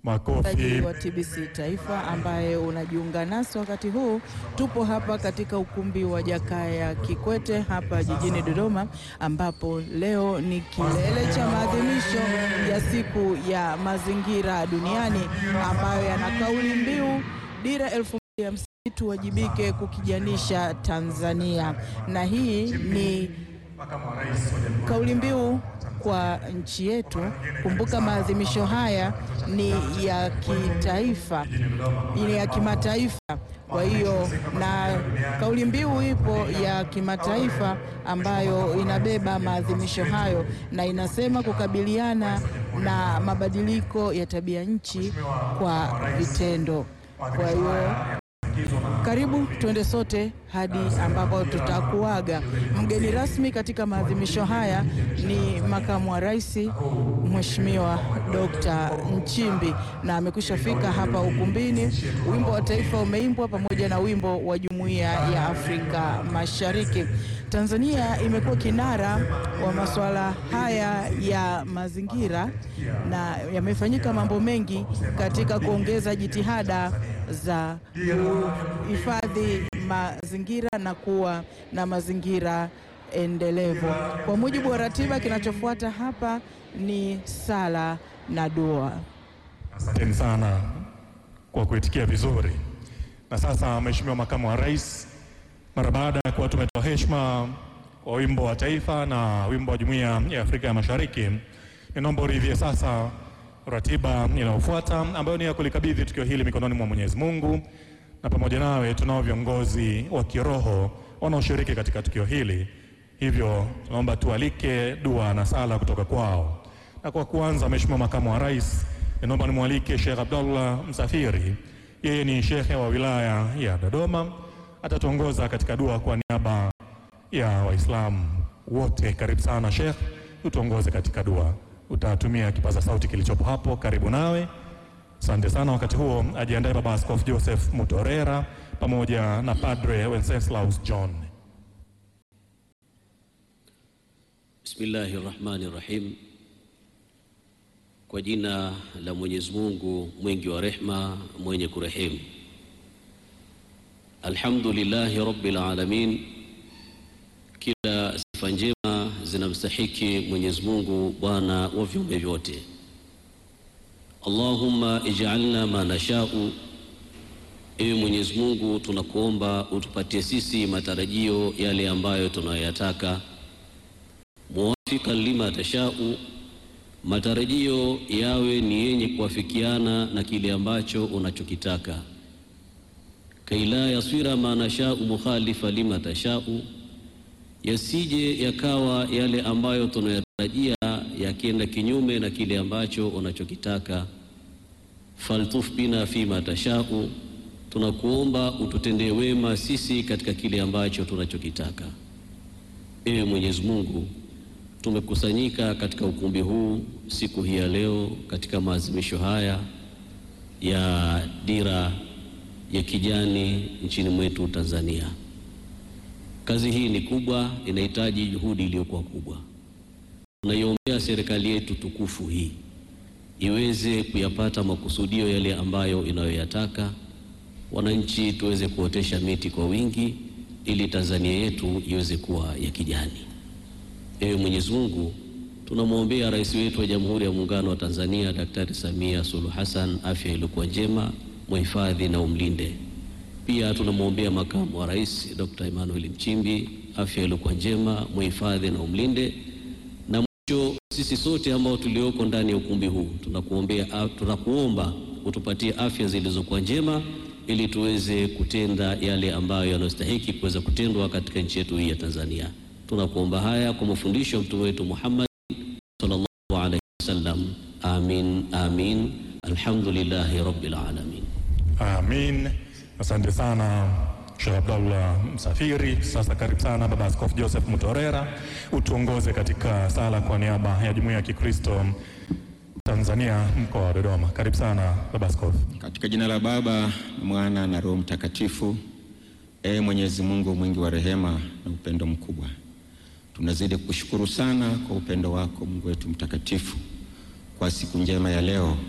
Makofi wa TBC Taifa ambaye unajiunga nasi wakati huu. Tupo hapa katika ukumbi wa Jakaya Kikwete hapa jijini Dodoma, ambapo leo ni kilele cha maadhimisho ya siku ya mazingira duniani ambayo yana kauli mbiu Dira 2050 tuwajibike kukijanisha Tanzania, na hii ni kauli mbiu kwa nchi yetu. Kumbuka maadhimisho haya ni ya kitaifa, ni ya kimataifa. Kwa hiyo na kauli mbiu ipo ya kimataifa ambayo inabeba maadhimisho hayo na inasema kukabiliana na mabadiliko ya tabia nchi kwa vitendo. Kwa hiyo karibu tuende sote hadi ambapo tutakuaga. Mgeni rasmi katika maadhimisho haya ni Makamu wa Rais Mheshimiwa Dr. Nchimbi, na amekwisha fika hapa ukumbini. Wimbo wa taifa umeimbwa pamoja na wimbo wa Jumuiya ya Afrika Mashariki. Tanzania imekuwa kinara wa masuala haya ya mazingira na yamefanyika mambo mengi katika kuongeza jitihada za kuhifadhi mazingira na kuwa na mazingira endelevu. Kwa mujibu wa ratiba, kinachofuata hapa ni sala na dua. Asante sana kwa kuitikia vizuri. Na sasa Mheshimiwa Makamu wa Rais, mara baada ya kuwa tumetoa heshima kwa wimbo wa taifa na wimbo wa Jumuiya ya Afrika ya Mashariki, ninaomba uridhie sasa ratiba inayofuata ambayo ni ya kulikabidhi tukio hili mikononi mwa Mwenyezi Mungu, na pamoja nawe tunao viongozi wa kiroho wanaoshiriki katika tukio hili. Hivyo tunaomba tualike dua na sala kutoka kwao. Na kwa kuanza, Mheshimiwa Makamu wa Rais, ninaomba nimwalike Sheikh Abdallah Msafiri. Yeye ni Sheikh wa wilaya ya Dodoma, atatuongoza katika dua kwa niaba ya Waislamu wote. Karibu sana Sheikh, utuongoze katika dua. Utatumia kipaza sauti kilichopo hapo karibu nawe. Asante sana. Wakati huo ajiandae Baba Askofu Joseph Mutorera pamoja na Padre Wenceslaus John. Bismillahirrahmanirrahim. Kwa jina la Mwenyezi Mungu mwingi wa rehma, mwenye kurehemu. Alhamdulillahi Rabbil Alamin. Kila sifa njema zinamstahiki Mwenyezi Mungu, Bwana wa viumbe vyote. Allahumma ij'alna ma nasha'u. Ewe Mwenyezi Mungu, tunakuomba utupatie sisi matarajio yale ambayo tunayoyataka. Muwafiqan lima tasha'u, matarajio yawe ni yenye kuafikiana na kile ambacho unachokitaka. Kaila yaswira ma nasha'u mukhalifa lima tasha'u, yasije yakawa yale ambayo tunayatarajia yakienda kinyume na kile ambacho unachokitaka. Faltuf bina fima tasha'u, tunakuomba ututendee wema sisi katika kile ambacho tunachokitaka. Ewe Mwenyezi Mungu, tumekusanyika katika ukumbi huu siku hii ya leo katika maadhimisho haya ya dira ya kijani nchini mwetu Tanzania. Kazi hii ni kubwa, inahitaji juhudi iliyokuwa kubwa. Tunaiombea serikali yetu tukufu hii iweze kuyapata makusudio yale ambayo inayoyataka. Wananchi tuweze kuotesha miti kwa wingi ili Tanzania yetu iweze kuwa ya kijani. Ewe Mwenyezi Mungu, tunamwombea rais wetu wa Jamhuri ya Muungano wa Tanzania Daktari Samia Suluhu Hassan, afya iliyokuwa njema, muhifadhi na umlinde. Pia tunamwombea Makamu wa Rais Dr. Emmanuel Nchimbi, afya iliyokuwa njema, muhifadhi na umlinde. Na mwisho, sisi sote ambao tulioko ndani ya ukumbi huu tunakuomba utupatie afya zilizokuwa njema ili tuweze kutenda yale ambayo yanastahili kuweza kutendwa katika nchi yetu hii ya Tanzania. Tunakuomba haya kwa mafundisho ya Mtume wetu Muhammad sallallahu alaihi wasallam. Amin, amin. Alhamdulillahi Rabbil Alamin. Amin. Asante sana Sheikh Abdallah Msafiri. Sasa karibu sana Baba Askofu Joseph Mutorera, utuongoze katika sala kwa niaba ya Jumuiya ya Kikristo Tanzania mkoa wa Dodoma. Karibu sana Baba Askofu. Katika jina la Baba, Mwana na Roho Mtakatifu. Ee Mwenyezi Mungu mwingi wa rehema na upendo mkubwa, tunazidi kushukuru sana kwa upendo wako Mungu wetu mtakatifu, kwa siku njema ya leo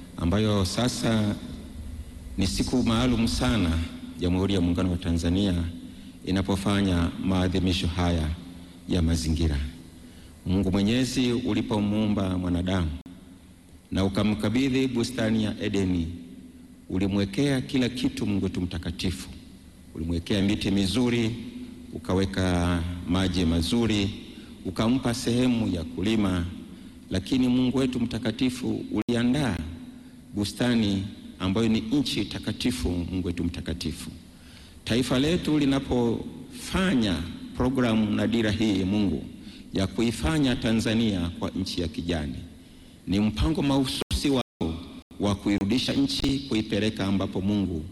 ambayo sasa ni siku maalum sana Jamhuri ya Muungano wa Tanzania inapofanya maadhimisho haya ya mazingira. Mungu Mwenyezi ulipomuumba mwanadamu na ukamkabidhi bustani ya Edeni, ulimwekea kila kitu. Mungu wetu mtakatifu ulimwekea miti mizuri, ukaweka maji mazuri, ukampa sehemu ya kulima, lakini Mungu wetu mtakatifu uliandaa bustani ambayo ni nchi takatifu. Mungu wetu mtakatifu, taifa letu linapofanya programu na dira hii Mungu ya kuifanya Tanzania kwa nchi ya kijani, ni mpango mahususi wa kuirudisha nchi, kuipeleka ambapo Mungu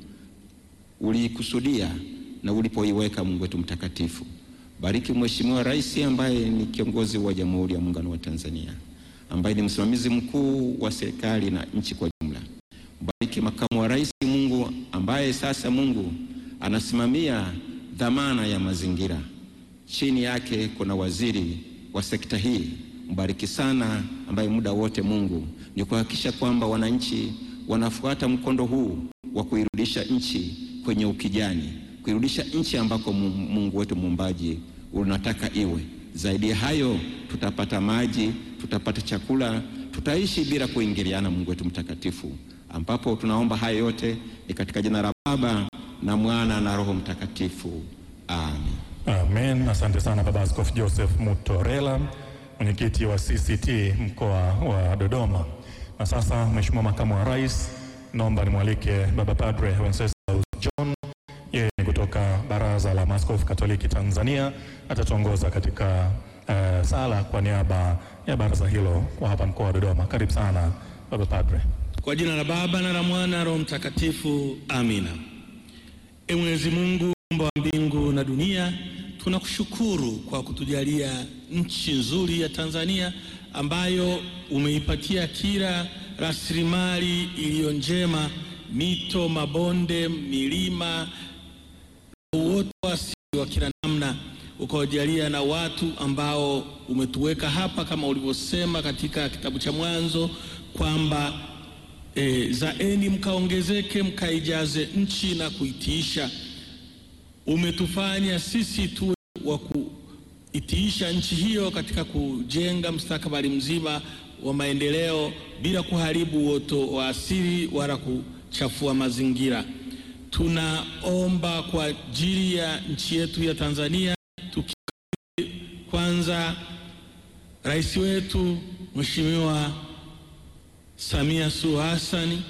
ulikusudia na ulipoiweka. Mungu wetu mtakatifu, bariki Mheshimiwa Rais ambaye ni kiongozi wa Jamhuri ya Muungano wa Tanzania, ambaye ni msimamizi mkuu wa serikali na nchi kwa jumla. Bariki makamu wa rais Mungu, ambaye sasa Mungu anasimamia dhamana ya mazingira. Chini yake kuna waziri wa sekta hii, mbariki sana, ambaye muda wote Mungu ni kuhakikisha kwamba wananchi wanafuata mkondo huu wa kuirudisha nchi kwenye ukijani, kuirudisha nchi ambako Mungu wetu muumbaji unataka iwe. Zaidi ya hayo, tutapata maji, tutapata chakula, tutaishi bila kuingiliana. Mungu wetu mtakatifu, ambapo tunaomba hayo yote ni katika jina la Baba na Mwana na Roho Mtakatifu. Amen. Amen. Asante sana Baba Askofu Joseph Mutorela, mwenyekiti wa CCT mkoa wa Dodoma. Na sasa Mheshimiwa Makamu wa Rais, naomba nimwalike Baba Padre Wenceslaus John, yeye kutoka Baraza la Maaskofu Katoliki Tanzania, atatuongoza katika sala kwa niaba ya baraza hilo kwa hapa mkoa wa Dodoma. Karibu sana Baba Padre. Kwa jina la Baba na la Mwana na Roho Mtakatifu. Amina. Mwenyezi Mungu Muumba wa mbingu na dunia, tunakushukuru kwa kutujalia nchi nzuri ya Tanzania ambayo umeipatia kila rasilimali iliyo njema, mito, mabonde, milima, uoto wa asili wa kila namna, ukawajalia na watu ambao umetuweka hapa kama ulivyosema katika kitabu cha Mwanzo kwamba zaeni mkaongezeke, mkaijaze nchi na kuitiisha. Umetufanya sisi tuwe wa kuitiisha nchi hiyo katika kujenga mustakabali mzima wa maendeleo bila kuharibu uoto wa asili wala kuchafua mazingira. Tunaomba kwa ajili ya nchi yetu ya Tanzania, kwanza rais wetu Mheshimiwa Samia Suluhu Hassan,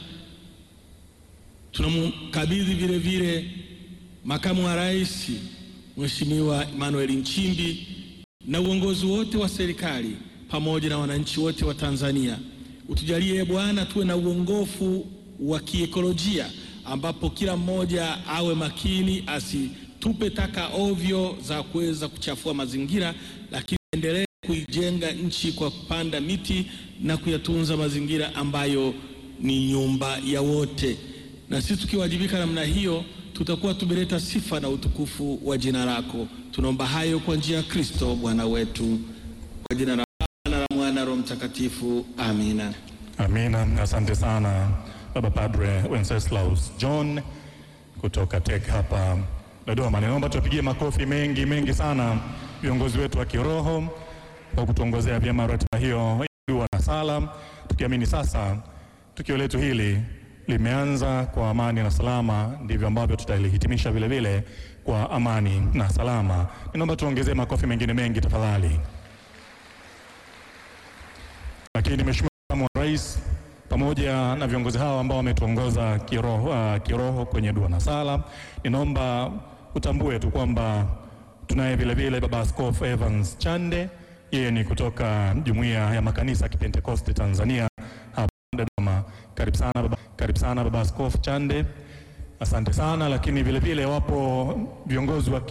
tunamkabidhi vile vile makamu wa rais Mheshimiwa Emmanuel Nchimbi na uongozi wote wa serikali pamoja na wananchi wote wa Tanzania. Utujalie Bwana tuwe na uongofu wa kiekolojia ambapo kila mmoja awe makini, asitupe taka ovyo za kuweza kuchafua mazingira, lakini endelee kuijenga nchi kwa kupanda miti na kuyatunza mazingira ambayo ni nyumba ya wote. Na sisi tukiwajibika namna hiyo, tutakuwa tumeleta sifa na utukufu wa jina lako. Tunaomba hayo kwa njia ya Kristo Bwana wetu, kwa jina la Baba na la Mwana na Roho Mtakatifu. Amina. Amina. Asante sana Baba Padre Wenceslaus John kutoka TEC hapa Dodoma. Naomba tupigie makofi mengi sana viongozi wetu wa kiroho kwa kutuongozea vyema ratiba hiyo na sala, tukiamini sasa tukio letu hili limeanza kwa amani na salama, ndivyo ambavyo tutalihitimisha vile vile kwa amani na salama. Ninaomba tuongezee makofi mengine mengi tafadhali. Lakini Mheshimiwa Makamu wa Rais pamoja na viongozi hao ambao wametuongoza kiroho kwenye dua na sala, ninaomba utambue tu kwamba tunaye vile vile Baba Askofu Evans Chande, yeye ni kutoka Jumuiya ya Makanisa ya Kipentekoste Tanzania hapa Dodoma. Karibu sana Baba Askofu Chande. Asante sana. Lakini vile vile wapo viongozi wa